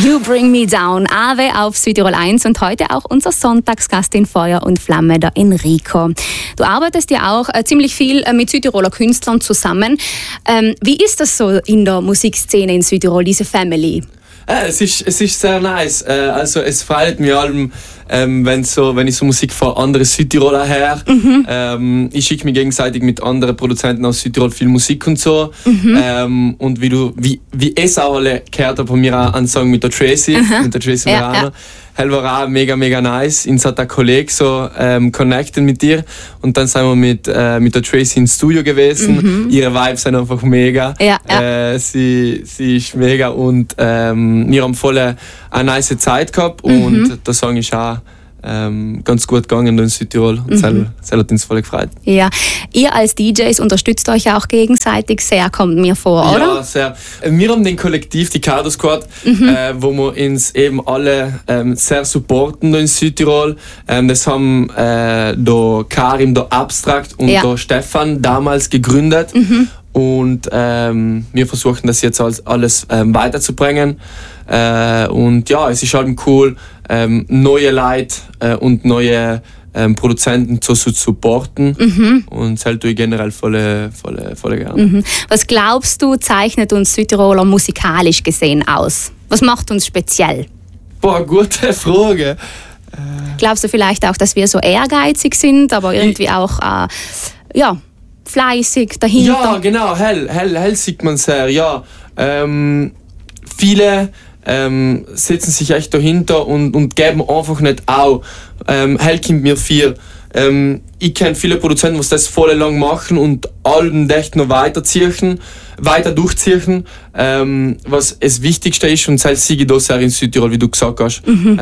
You Bring Me Down, Ave auf Südtirol 1 und heute auch unser Sonntagsgast in Feuer und Flamme, der Enrico. Du arbeitest ja auch ziemlich viel mit Südtiroler Künstlern zusammen. Wie ist das so in der Musikszene in Südtirol, diese Family? Es ist sehr nice. Also es freut mich allem, wenn ich so Musik von anderen Südtiroler her. Ich schicke mir gegenseitig mit anderen Produzenten aus Südtirol viel Musik und so. Und wie es auch alle gehört habe von mir auch einen Song mit der Tracy, Merano. Das war auch mega, mega nice. Uns hat ein Kollege so connected mit dir. Und dann sind wir mit der Tracy ins Studio gewesen. Ihre Vibes sind einfach mega. Sie ist mega und wir haben voll eine nice Zeit gehabt. Und der Song ist auch ganz gut gegangen in Südtirol. Und das hat uns voll gefreut. Ja, ihr als DJs unterstützt euch auch gegenseitig sehr, kommt mir vor, oder? Ja, sehr. Wir haben den Kollektiv, die Cardo Squad, wo wir uns eben alle sehr supporten in Südtirol. Das haben der Karim, der Abstrakt und der Stefan damals gegründet. Und wir versuchen das jetzt alles weiterzubringen. Und ja, es ist halt cool, neue Leute und neue Produzenten zu supporten. Und das tue ich generell voll gerne. Was glaubst du, zeichnet uns Südtiroler musikalisch gesehen aus? Was macht uns speziell? Boah, gute Frage. Glaubst du vielleicht auch, dass wir so ehrgeizig sind, aber irgendwie auch fleißig dahinter? Ja, genau, hell sieht man sehr, ja. Viele setzen sich echt dahinter und geben einfach nicht auf. Hell kommt mir viel. Ich kenne viele Produzenten, die das voll lang machen und Alben echt noch weiter durchziehen. Was das Wichtigste ist, und das sehe ich da sehr in Südtirol, wie du gesagt hast.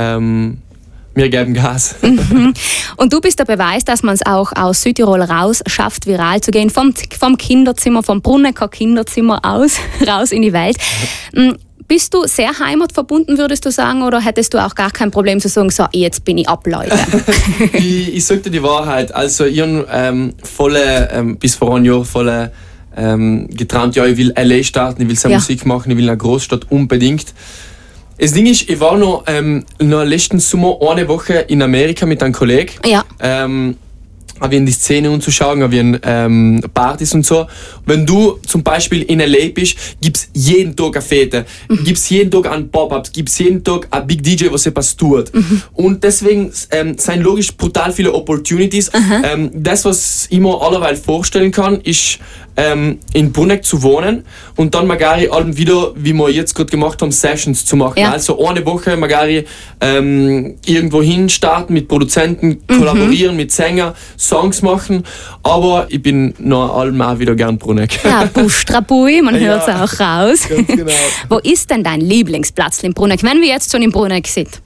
Wir geben Gas. Und du bist der Beweis, dass man es auch aus Südtirol raus schafft, viral zu gehen. Vom Kinderzimmer, vom Brunnecker Kinderzimmer raus in die Welt. Bist du sehr heimatverbunden, würdest du sagen, oder hättest du auch gar kein Problem zu sagen, so, jetzt bin ich ab, Leute? Ich sag dir die Wahrheit. Also ich habe bis vor einem Jahr geträumt, ja, ich will LA starten, ich will seine Musik machen, ich will in einer Großstadt unbedingt. Das Ding ist, ich war noch letzten Sommer eine Woche in Amerika mit einem Kollegen. Ja. Habe in die Szene umzuschauen, habe in Partys und so. Wenn du zum Beispiel in LA bist, gibt es jeden Tag eine Fete, gibt es jeden Tag einen Pop-Up, gibt es jeden Tag einen Big DJ, was etwas tut. Und deswegen sind logisch brutal viele Opportunities. Das, was ich mir allerweil vorstellen kann, ist in Bruneck zu wohnen und dann magari allem wieder, wie wir jetzt gerade gemacht haben, Sessions zu machen. Ja. Also eine Woche magari irgendwo hin starten, mit Produzenten kollaborieren, mit Sängern, Songs machen, aber ich bin noch allem auch wieder gern Bruneck. Ja, Bustrabui, man hört es auch raus. Ganz genau. Wo ist denn dein Lieblingsplatz in Bruneck, wenn wir jetzt schon in Bruneck sind?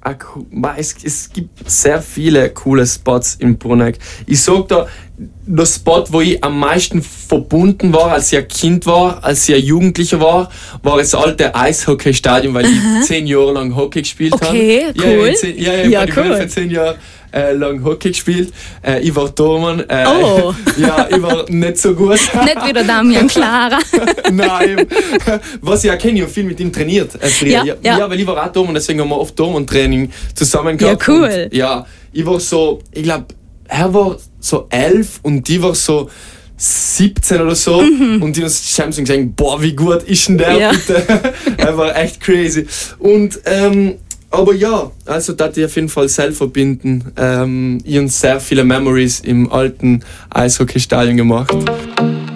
Es gibt sehr viele coole Spots in Bruneck. Ich sag da, der Spot, wo ich am meisten verbunden war, als ich ein Kind war, als ich ein Jugendlicher war das alte Eishockeystadion, weil ich 10 Jahre lang Hockey gespielt habe. Okay, cool. Ich habe 10 Jahre lang Hockey gespielt. Ich war Tormann. Ja, ich war nicht so gut. Nicht wie der Damian Clara. Nein. Was ich auch kenne, ich habe viel mit ihm trainiert. Ja, weil ich war auch Tormann, deswegen haben wir oft Tormann-Training zusammen gehabt. Ja, cool. Und, ja, ich war so, ich glaube, er war so 11 und die war so 17 oder so. Und die haben so gesagt, boah, wie gut ist denn der bitte? Er war echt crazy. Und aber ja, also da ich auf jeden Fall selbst verbinden. Ich habe sehr viele Memories im alten Eishockeystadion gemacht.